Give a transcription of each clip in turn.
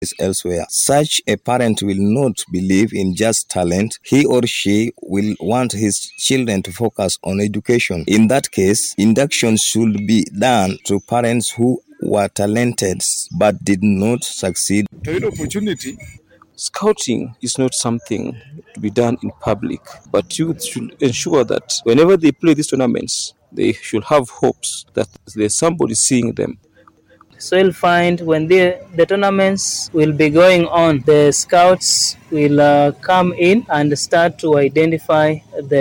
elsewhere. Such a parent will not believe in just talent. He or she will want his children to focus on education. In that case, induction should be done to parents who were talented but did not succeed. Opportunity. Scouting is not something to be done in public, but youth should ensure that whenever they play these tournaments, they should have hopes that there's somebody seeing them. So you'll find when the tournaments will be going on, the scouts will come in and start to identify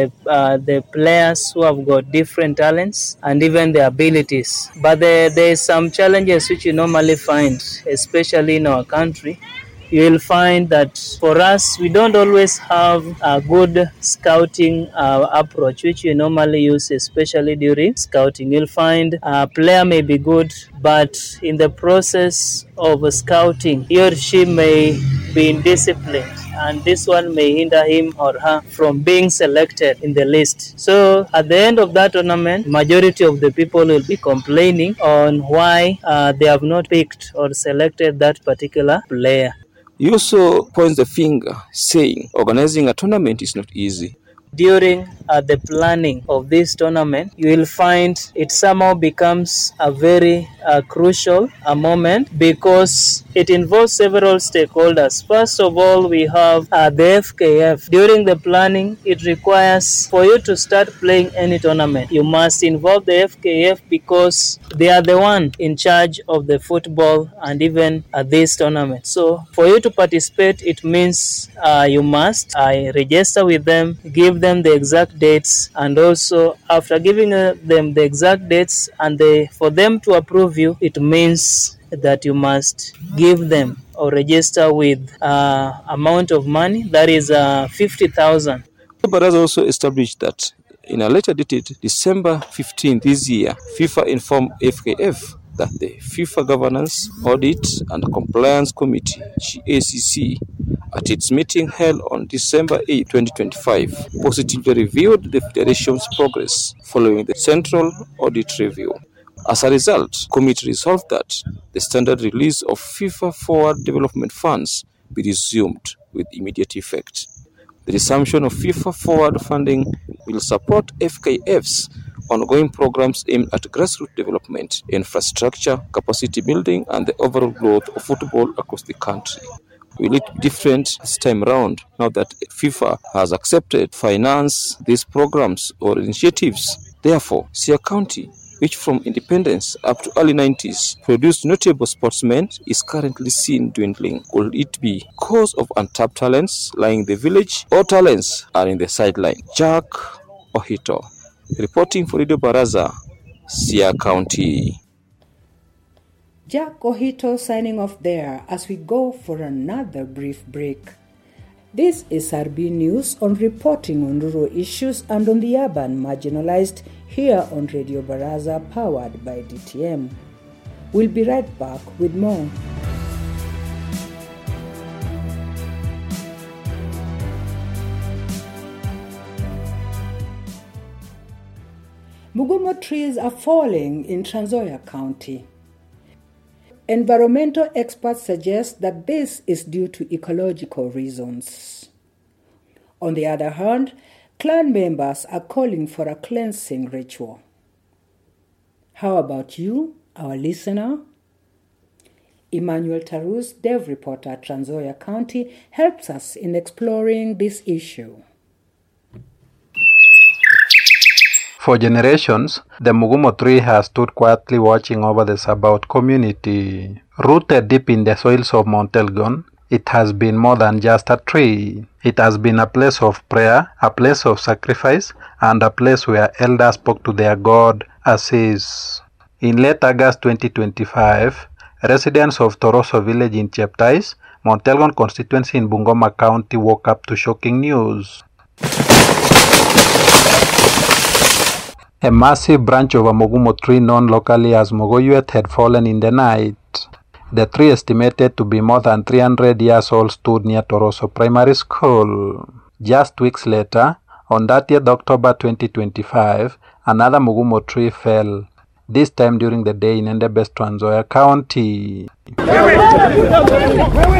the players who have got different talents and even their abilities. But there is some challenges which you normally find, especially in our country. You will find that for us, we don't always have a good scouting approach, which we normally use, especially during scouting. You'll find a player may be good, but in the process of scouting, he or she may be indisciplined, and this one may hinder him or her from being selected in the list. So at the end of that tournament, majority of the people will be complaining on why they have not picked or selected that particular player. He also points the finger, saying organizing a tournament is not easy. During the planning of this tournament, you will find it somehow becomes a very crucial moment because it involves several stakeholders. First of all, we have the FKF. During the planning, it requires for you to start playing any tournament, you must involve the FKF because they are the one in charge of the football and even this tournament. So for you to participate, it means you must register with them, give them the exact dates, and also after giving them the exact dates and for them to approve you, it means that you must give them or register with amount of money that is 50,000. But has also established that in a later dated December 15 this year, FIFA informed FKF that the FIFA Governance, Audit and Compliance Committee, GACC, at its meeting held on December 8, 2025, positively reviewed the Federation's progress following the Central Audit Review. As a result, the committee resolved that the standard release of FIFA Forward Development Funds be resumed with immediate effect. The resumption of FIFA Forward funding will support FKF's ongoing programs aimed at grassroots development, infrastructure, capacity building, and the overall growth of football across the country. Will it be different this time around now that FIFA has accepted finance these programs or initiatives? Therefore, Siaya County, which from independence up to early 90s produced notable sportsmen, is currently seen dwindling. Could it be cause of untapped talents lying in the village, or talents are in the sideline? Jack Ohito, reporting for Radio Baraza, Siaya County. Jack Ohito signing off there as we go for another brief break. This is RB News on reporting on rural issues and on the urban marginalized here on Radio Baraza powered by DTM. We'll be right back with more. Mugumo trees are falling in Trans Nzoia County. Environmental experts suggest that this is due to ecological reasons. On the other hand, clan members are calling for a cleansing ritual. How about you, our listener? Emmanuel Tarus, Dev reporter at Trans Nzoia County, helps us in exploring this issue. For generations, the Mugumo tree has stood quietly watching over the Sabaot community. Rooted deep in the soils of Mount Elgon, it has been more than just a tree. It has been a place of prayer, a place of sacrifice, and a place where elders spoke to their God, Asis. In late August 2025, residents of Toroso village in Cheptais, Mount Elgon constituency in Bungoma County, woke up to shocking news. A massive branch of a Mugumo tree known locally as Mogoyuet had fallen in the night. The tree, estimated to be more than 300 years old, stood near Toroso Primary School. Just weeks later, on 30th October 2025, another Mugumo tree fell. this time during the day in Endebess, Trans Nzoia County.